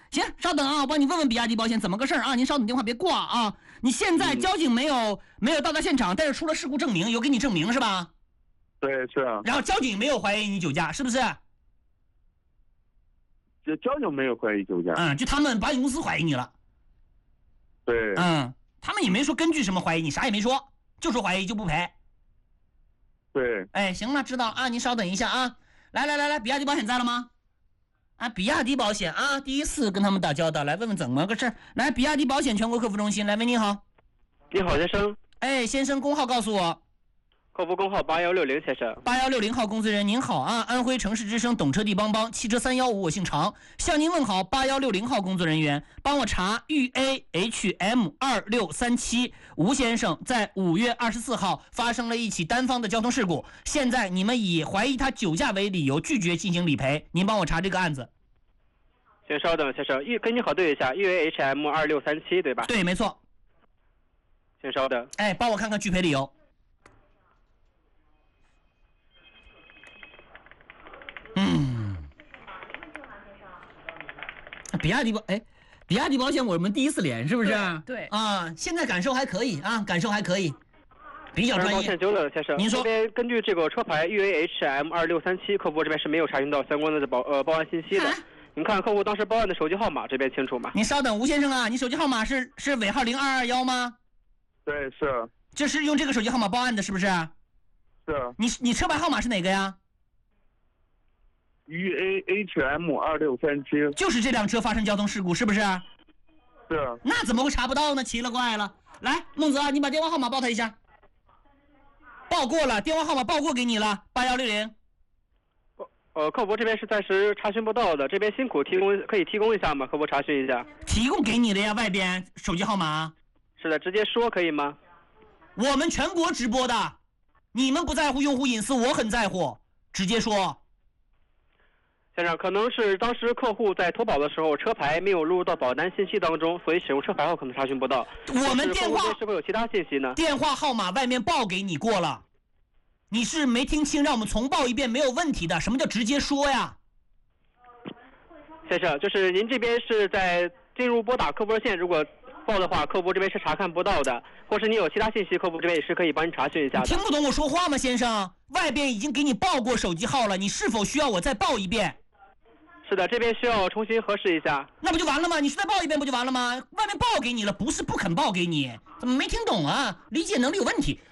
行，稍等啊，我帮你问问比亚迪保险怎么个事儿啊？您稍等电话别挂啊。你现在交警没有到达现场，但是出了事故证明，有给你证明是吧？ 对，是啊。 然后交警没有怀疑你酒驾，是不是？ 这交警没有怀疑酒驾。 就他们保险公司怀疑你了。 对。 他们也没说根据什么怀疑你，啥也没说，就说怀疑就不赔。 对。 哎，行了，知道啊，您稍等一下啊。来，比亚迪保险在了吗？啊，比亚迪保险啊，第一次跟他们打交道，来问问怎么个事儿。来，比亚迪保险全国客服中心，来，喂，你好。 你好，先生。 哎，先生，工号告诉我。 客服工号8160，先生。 8160号工作人员您好啊，安徽城市之声懂车帝帮帮汽车315，我姓常，向您问好。8160号工作人员，帮我查豫 AHM2637，吴先生在5月24号发生了一起单方的交通事故，现在你们以怀疑他酒驾为理由拒绝进行理赔，您帮我查这个案子。 先稍等，先生，跟你核对一下，豫 AHM2637对吧？ 对，没错。 先稍等。 哎，帮我看看拒赔理由。比亚迪保险我们第一次连是不是？ 对啊，现在感受还可以啊，感受还可以，比较专业。 抱歉久了，先生。 您说。 这边根据这个车牌豫 AHM2637，客服这边是没有查询到相关的报案信息的。您看客户当时报案的手机号码这边清楚吗？ 您稍等，吴先生啊，你手机号码是尾号0221吗？ 对，是。 这是用这个手机号码报案的，是不是？ 是。 你车牌号码是哪个呀？ 豫 AHM2637， 就是这辆车发生交通事故，是不是？ 是。 那怎么会查不到呢？奇了怪了。来，孟泽，你把电话号码报他一下。报过了，电话号码报过给你了，8160。 客服这边是暂时查询不到的，这边辛苦可以提供一下吗？客服查询一下。 提供给你的呀，外边手机号码。 是的，直接说可以吗？ 我们全国直播的，你们不在乎用户隐私，我很在乎，直接说。 先生，可能是当时客户在投保的时候，车牌没有录入到保单信息当中，所以使用车牌后可能查询不到。 我们电话是否有其他信息呢？ 电话号码外面报给你过了，你是没听清，让我们重报一遍，没有问题的。什么叫直接说呀？ 先生，就是您这边是在进入拨打客服热线，如果报的话，客服这边是查看不到的，或是你有其他信息，客服这边也是可以帮你查询一下的。 听不懂我说话吗，先生？外边已经给你报过手机号了，你是否需要我再报一遍？ 是的，这边需要重新核实一下。 那不就完了吗？你再报一遍不就完了吗？外面报给你了，不是不肯报给你，怎么没听懂啊？理解能力有问题。